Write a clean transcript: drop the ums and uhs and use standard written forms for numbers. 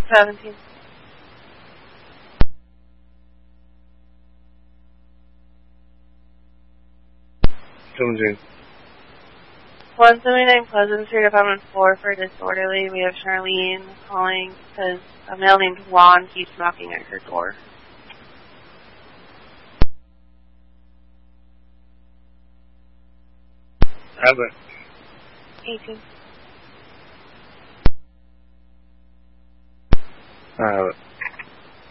17. 17. 179 Pleasant Street, apartment 4 for disorderly. We have Charlene calling because a male named Juan keeps knocking at her door. Abbott. 18. Abbott.